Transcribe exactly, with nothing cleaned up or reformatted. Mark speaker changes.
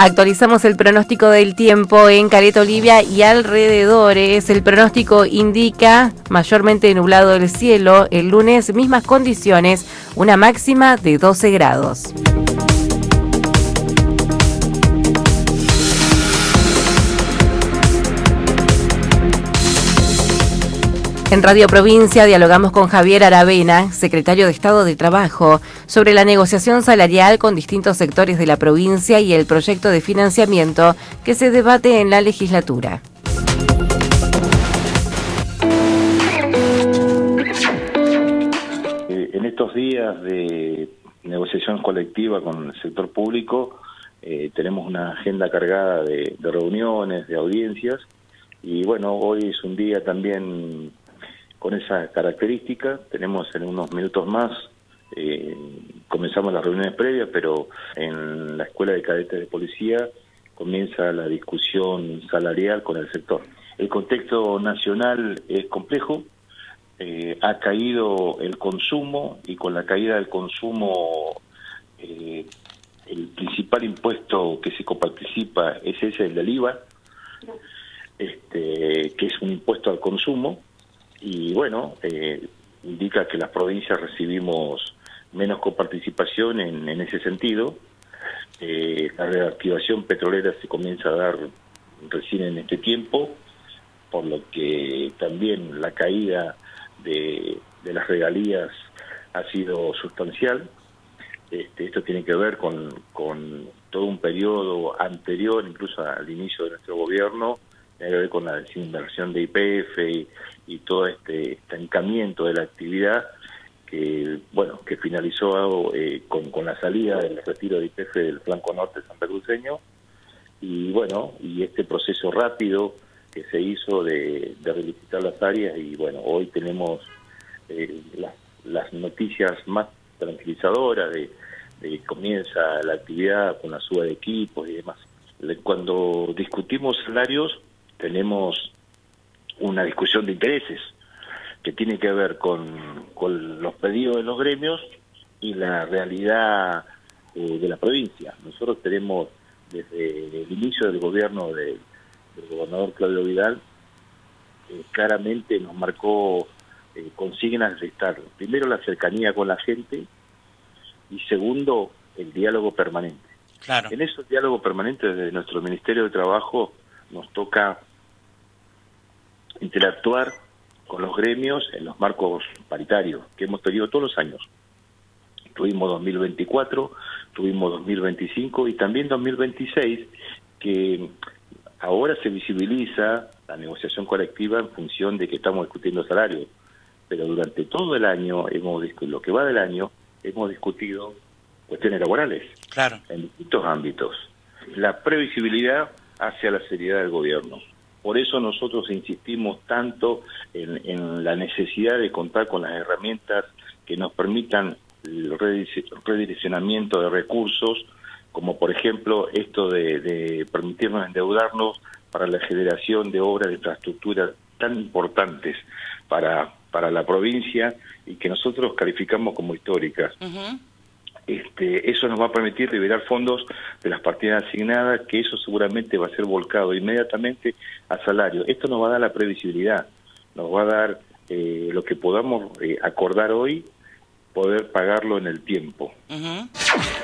Speaker 1: Actualizamos el pronóstico del tiempo en Caleta Olivia y alrededores. El pronóstico indica mayormente nublado el cielo. El lunes, mismas condiciones, una máxima de doce grados. En Radio Provincia dialogamos con Javier Aravena, secretario de Estado de Trabajo, sobre la negociación salarial con distintos sectores de la provincia y el proyecto de financiamiento que se debate en la legislatura.
Speaker 2: En estos días de negociación colectiva con el sector público, eh, tenemos una agenda cargada de, de reuniones, de audiencias, y bueno, hoy es un día también con esa característica. Tenemos en unos minutos más, eh, comenzamos las reuniones previas, pero en la Escuela de Cadetes de Policía comienza la discusión salarial con el sector. El contexto nacional es complejo, eh, ha caído el consumo, y con la caída del consumo, eh, el principal impuesto que se coparticipa es ese, el del I V A, este, que es un impuesto al consumo. Y bueno, eh, indica que las provincias recibimos menos coparticipación en, en ese sentido. Eh, la reactivación petrolera se comienza a dar recién en este tiempo, por lo que también la caída de, de las regalías ha sido sustancial. Este, esto tiene que ver con, con todo un periodo anterior, incluso al inicio de nuestro gobierno, tiene que ver con la desinversión de Y P F y, y todo este estancamiento de la actividad que, bueno, que finalizó eh, con, con la salida del retiro de Y P F del flanco norte santacruceño, y bueno, y este proceso rápido que se hizo de, de relicitar las áreas, y bueno, hoy tenemos eh, las, las noticias más tranquilizadoras de, de que comienza la actividad con la suba de equipos y demás. Cuando discutimos salarios, tenemos una discusión de intereses que tiene que ver con, con los pedidos de los gremios y la realidad eh, de la provincia. Nosotros tenemos, desde el inicio del gobierno de, del gobernador Claudio Vidal, eh, claramente nos marcó eh, consignas de estar, primero, la cercanía con la gente, y segundo, el diálogo permanente.
Speaker 3: Claro. En
Speaker 2: esos diálogos permanentes, desde nuestro Ministerio de Trabajo nos toca interactuar con los gremios en los marcos paritarios que hemos tenido todos los años. Tuvimos dos mil veinticuatro, tuvimos dos mil veinticinco y también dos mil veintiséis, que ahora se visibiliza la negociación colectiva en función de que estamos discutiendo salarios, pero durante todo el año, hemos lo que va del año, hemos discutido cuestiones laborales,
Speaker 3: claro,
Speaker 2: en distintos ámbitos. La previsibilidad hacia la seriedad del gobierno. Por eso nosotros insistimos tanto en, en la necesidad de contar con las herramientas que nos permitan el redireccionamiento de recursos, como por ejemplo esto de, de permitirnos endeudarnos para la generación de obras de infraestructura tan importantes para, para la provincia y que nosotros calificamos como históricas. Uh-huh. Este, eso nos va a permitir liberar fondos de las partidas asignadas, que eso seguramente va a ser volcado inmediatamente a salario. Esto nos va a dar la previsibilidad, nos va a dar eh, lo que podamos eh, acordar hoy, poder pagarlo en el tiempo.
Speaker 3: Uh-huh.